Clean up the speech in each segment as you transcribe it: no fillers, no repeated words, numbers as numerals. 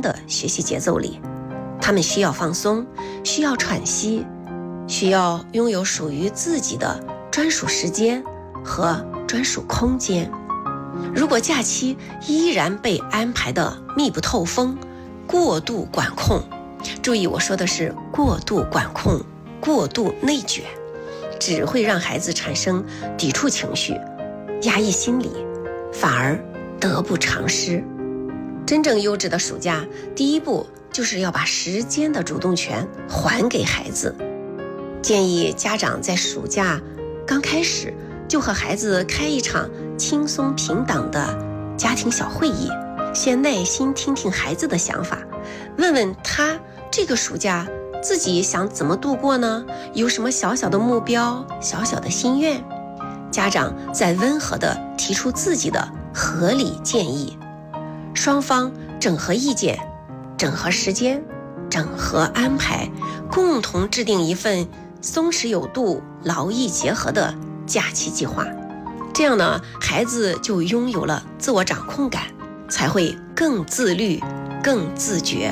的学习节奏里，他们需要放松，需要喘息，需要拥有属于自己的专属时间和专属空间。如果假期依然被安排得密不透风，过度管控，注意我说的是过度管控、过度内卷，只会让孩子产生抵触情绪，压抑心理，反而得不偿失。真正优质的暑假，第一步就是要把时间的主动权还给孩子。建议家长在暑假刚开始就和孩子开一场轻松平等的家庭小会议，先耐心听听孩子的想法，问问他这个暑假自己想怎么度过呢？有什么小小的目标、小小的心愿？家长再温和地提出自己的合理建议，双方整合意见、整合时间、整合安排，共同制定一份松弛有度、劳逸结合的假期计划。这样呢，孩子就拥有了自我掌控感，才会更自律、更自觉。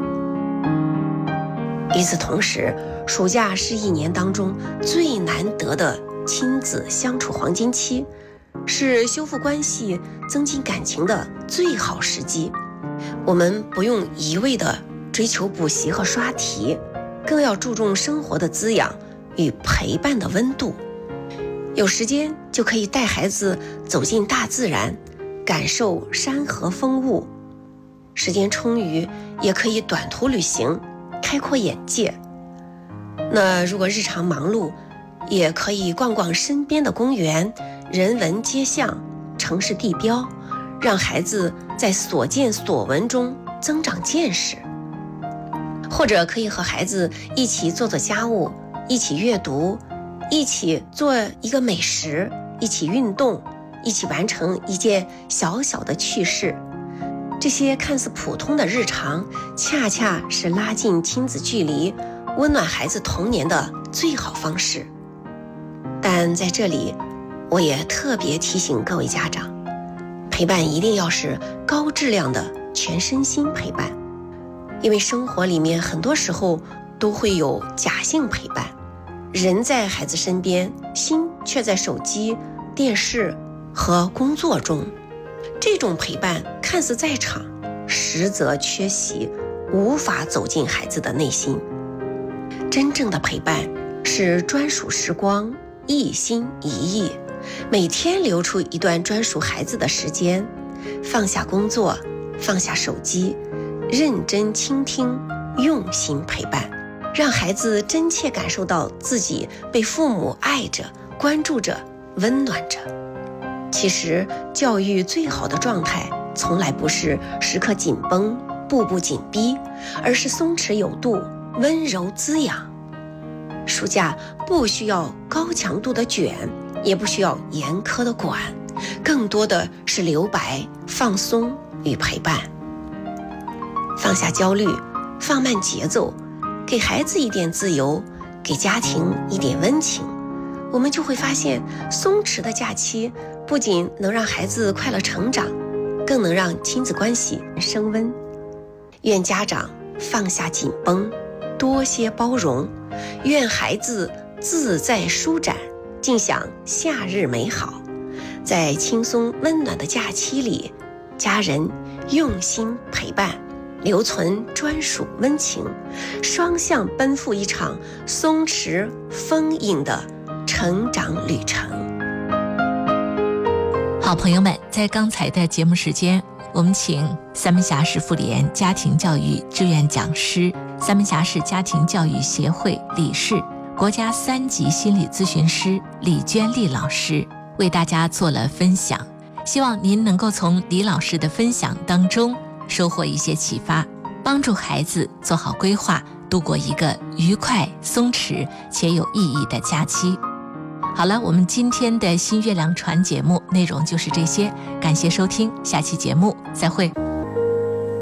与此同时，暑假是一年当中最难得的亲子相处黄金期，是修复关系、增进感情的最好时机。我们不用一味地追求补习和刷题，更要注重生活的滋养与陪伴的温度。有时间就可以带孩子走进大自然，感受山河风物；时间充裕，也可以短途旅行，开阔眼界。那如果日常忙碌，也可以逛逛身边的公园、人文街巷、城市地标，让孩子在所见所闻中增长见识。或者可以和孩子一起做做家务，一起阅读，一起做一个美食，一起运动，一起完成一件小小的趣事。这些看似普通的日常，恰恰是拉近亲子距离、温暖孩子童年的最好方式。但在这里，我也特别提醒各位家长，陪伴一定要是高质量的全身心陪伴，因为生活里面很多时候都会有假性陪伴，人在孩子身边，心却在手机、电视和工作中。这种陪伴看似在场，实则缺席，无法走进孩子的内心。真正的陪伴是专属时光，一心一意，每天留出一段专属孩子的时间，放下工作，放下手机，认真倾听，用心陪伴，让孩子真切感受到自己被父母爱着、关注着、温暖着。其实教育最好的状态从来不是时刻紧绷、步步紧逼，而是松弛有度、温柔滋养。暑假不需要高强度的卷，也不需要严苛的管，更多的是留白、放松与陪伴。放下焦虑，放慢节奏，给孩子一点自由，给家庭一点温情，我们就会发现，松弛的假期不仅能让孩子快乐成长，更能让亲子关系升温。愿家长放下紧绷，多些包容，愿孩子自在舒展，尽享夏日美好。在轻松温暖的假期里，家人用心陪伴，留存专属温情，双向奔赴一场松弛丰盈的成长旅程。 好朋友们，在刚才的节目时间，我们请三门峡市妇联家庭教育志愿讲师、三门峡市家庭教育协会理事、国家3级心理咨询师李娟丽老师为大家做了分享。希望您能够从李老师的分享当中收获一些启发，帮助孩子做好规划，度过一个愉快、松弛且有意义的假期。好了，我们今天的新月亮船节目内容就是这些，感谢收听，下期节目再会。